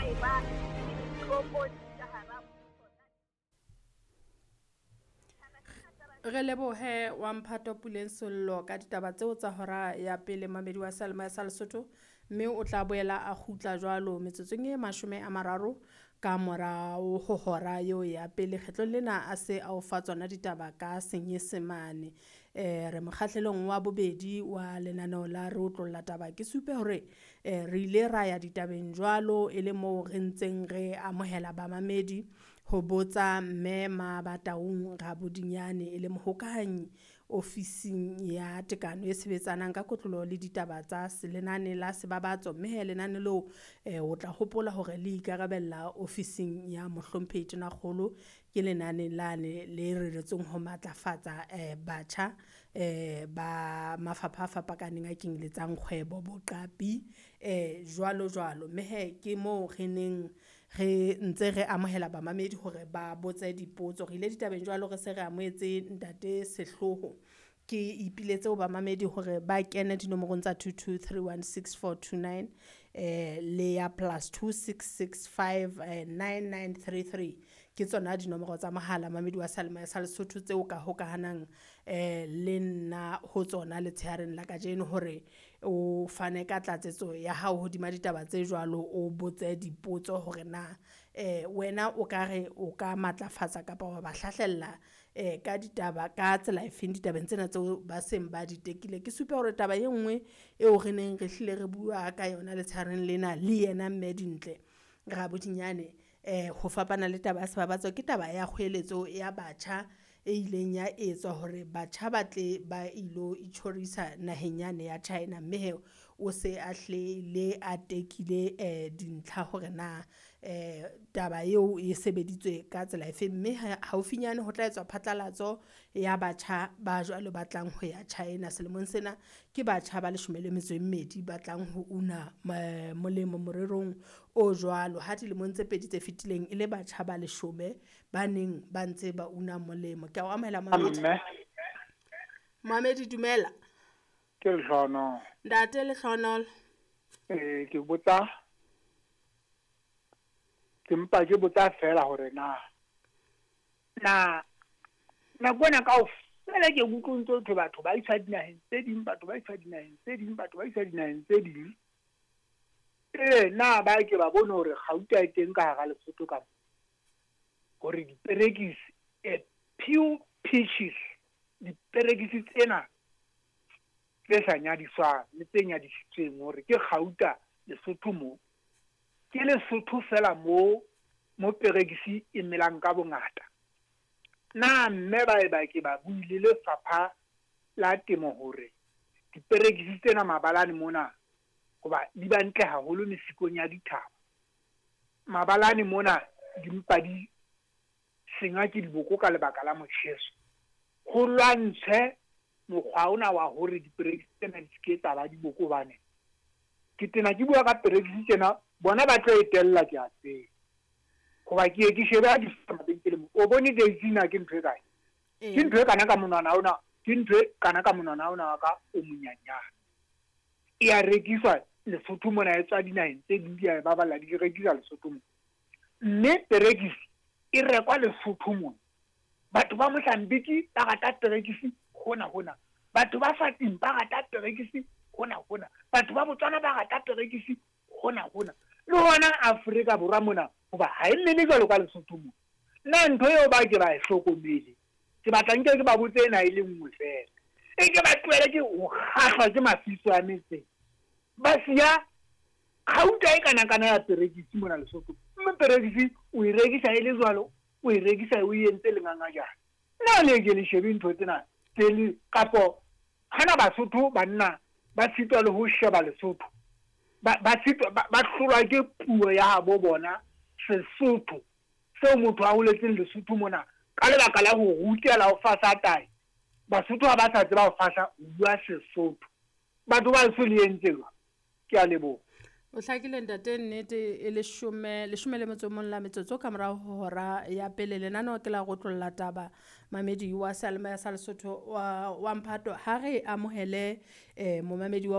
ba tropong ka hara re lebohe wa Mphato Puleng Sello ka ditaba tseo tsa hora ya pele mamedi wa Salma ya Lesotho, mme o tla boela a khutla jwalo metsotsong e 30 ka morao ho hora eo ya pele. Kgetlo lena a se a o fa tsona ditaba ka Senyesemane. Re mokgahlelong wa bobedi wa lenaneo la re otlolla taba ke supe hore re ile ra ya ditabeng jwalo e le moo re ntseng re amohela bamamedi ho botsa mme Mabataung Rabodinyane e le mohokahanyi ofising ya tekano e sebetsanang ka kotlolo le ditaba tsa lenane la sebabatso, mme lenane leo o tla hopola hore le ikarabella ofising ya mohlomphehi Tonakgolo ke lenane lane le reretsweng ho matlafatsa batjha ba mafapha a fapakaneng a kenyeletsang kgwebo, boqapi jwalo jwalo. Mme ke moo re neng re ntse re amohela bamamedi hore ba botse dipotso. Re ile ditabeng jwalo re se re amoetse ntate Sehloho ke ipiletse ho bamamedi hore ba kene dinomorong tsa 22316429 le ya +26659933 ke tsona dinomoro tsa mohala mamedi wa Salma ya Lesotho tseo ka hokahanang le nna ho tsona letsheareng la kajeno hore o fane ka tlatsetso ya hao hodima ditaba tse jwalo, o botse dipotso hore na wena o ka re o ka matlafatsa kapa wa ba hlahlella ka ditaba ka tsela e feng ditabeng tsena tseo ba seng ba di tekile. Ke supe hore taba e nngwe eo re neng re hlile re bua ka yona letsheareng lena le yena mme Dintle Rabodinyane ho fapana le taba ya sebabatso ke taba ya kgoeletso ya batjha e ileng ya etswa hore batjha ba tle ba ilo itshorisa naheng yane ya China, mme o se a hlile a tekile dintlha hore na taba eo e sebeditswe ka tsela efe, mme haufinyane ho tla etswa phatlalatso ya batjha ba jwalo ba tlang ho ya China selemong sena. Ke batjha ba 12 ba tlang ho una molemo morerong o jwalo, ha dilemong tse pedi tse fetileng ile batjha ba 10 ba neng ba ntse ba una molemo. Ke a amela Mohamedi dumela. Ke Lehlono. Ntate Lehlono. Ke botsa ke mpa ke botsa fela hore na bona ka fela ke utlwintse hore batho ba isa dinaheng tse ding, batho ba isa dinaheng tse ding, batho ba isa dinaheng tse ding. Na ba ke ba bone hore Gauta e teng ka hara Lesotho ka hore diperekisi few peaches diperekisi tsena tse sa nyadiswang le tse nyadisitsweng hore ke Gauta Lesotho mo ke Lesotho fela mo perekisi e melang ka bongata. Na mme ba ke ba buile lefapha la temo hore diperekisi tsena mabalane mona goba di ba ntle haholo mesikong ya dithaba, mabalane mona di mpa di senga ke diboko ka lebaka la motjheso. Ho lwantshe mokgwa ona wa hore diperekisi tsena di ke tsa ba diboko bane ke tena ke bua ka perekisi tsena bona ba tlo etella ke a tseba goba ke sheba di mabenkeleng. O bone Daisy ke ntho e kae? Ke ntho e kana ka monwana ona, ke ntho e kana ka monwana ona wa ka o monyanyana. E a rekiswa Lesotho mona e tswa dinaheng tse ding di a baballa di rekisa Lesotho mona. Mme perekisi e rekwa Lesotho mona. Batho ba Mozambique ba rata perekisi hona. Batho ba Fatim ba rata perekisi hona. Batho ba Botswana ba rata perekisi hona. Le hona Afrika Borwa mona hoba ha e nne jwalo ka Lesotho mona. Nna ntho eo ba ke ba e hlokomele ke batla nke ke ba botse ena e le nngwe fela e ke ba tlohele ke ho kgahlwa ke mafiso a metse ba siya Gauta e kana ya perekisi mona Lesotho. Mme perekisi o e rekisa e le jwalo, o e rekisa o entse lengangajana. Nna le ke le shebe ntho tsena tse kapo hana Basotho banna ba sitwa le ho sheba Lesotho ba hlolwa ke puo ya habo bona Sesotho seo motho a holetseng Lesotho mona ka lebaka la ho rutela ho fasa tayi. Basotho ha ba sa tseba ho fasa bua Sesotho. Batho ba se le entseng ke a leboha. O hlakile ntate nnete e le 11 ka morao hora ya pele lenaneo ke la go tlolla taba mamedi wa Salma ya Lesotho wa Mphato ha re amohele momamedi wa